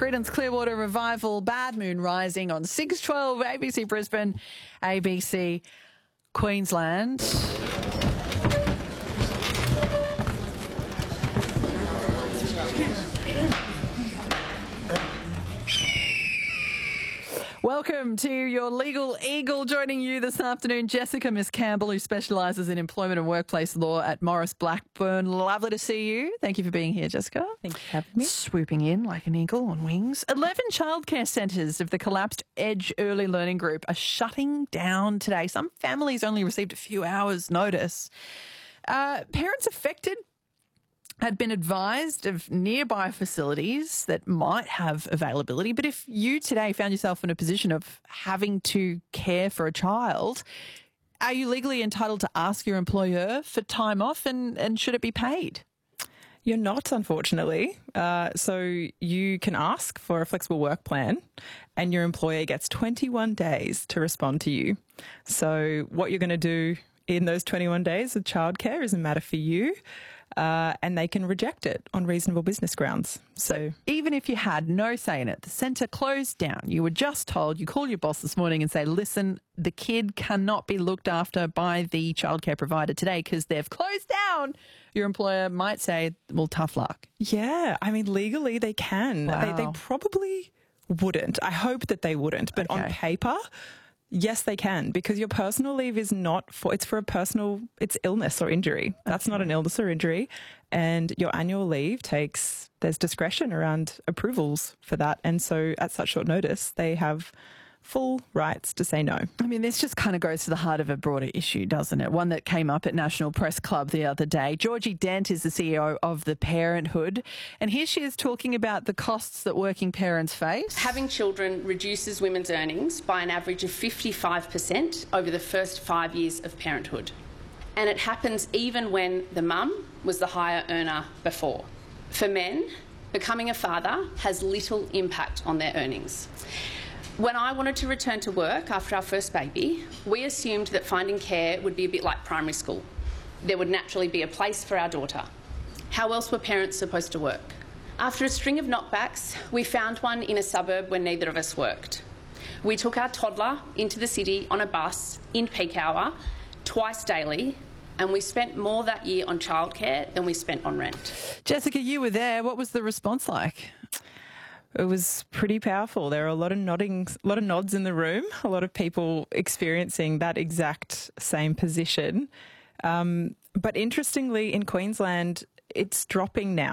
Creedence Clearwater Revival, Bad Moon Rising on 612 ABC Brisbane, ABC Queensland. Welcome to your Legal Eagle. Joining you this afternoon, Jessica Miss Campbell, who specialises in employment and workplace law at Morris Blackburn. Lovely to see you. Thank you for being here, Jessica. Thank you for having me. Swooping in like an eagle on wings. 11 childcare centres of the collapsed Edge Early Learning Group are shutting down today. Some families only received a few hours' notice. Parents affected had been advised of nearby facilities that might have availability. But if you today found yourself in a position of having to care for a child, are you legally entitled to ask your employer for time off and should it be paid? You're not, unfortunately. So you can ask for a flexible work plan and your employer gets 21 days to respond to you. So what you're going to do in those 21 days of childcare is a matter for you. And they can reject it on reasonable business grounds. So even if you had no say in it, the centre closed down, you were just told, you call your boss this morning and say, listen, the kid cannot be looked after by the childcare provider today because they've closed down. Your employer might say, well, tough luck. yeah, I mean, legally they can. Wow. They probably wouldn't. I hope that they wouldn't. But on Okay. paper, yes, they can, because your personal leave is not for, it's for a personal, it's illness or injury. That's not an illness or injury. And your annual leave there's discretion around approvals for that. And so at such short notice, they have full rights to say no. I mean, this just kind of goes to the heart of a broader issue, doesn't it? One that came up at National Press Club the other day. Georgie Dent is the CEO of The Parenthood, and here she is talking about the costs that working parents face. Having children reduces women's earnings by an average of 55% over the first 5 years of parenthood. And it happens even when the mum was the higher earner before. For men, becoming a father has little impact on their earnings. When I wanted to return to work after our first baby, we assumed that finding care would be a bit like primary school. There would naturally be a place for our daughter. How else were parents supposed to work? After a string of knockbacks, we found one in a suburb where neither of us worked. We took our toddler into the city on a bus in peak hour, twice daily, and we spent more that year on childcare than we spent on rent. Jessica, you were there. What was the response like? It was pretty powerful. There are a lot of nods in the room, a lot of people experiencing that exact same position. But interestingly, in Queensland, it's dropping now.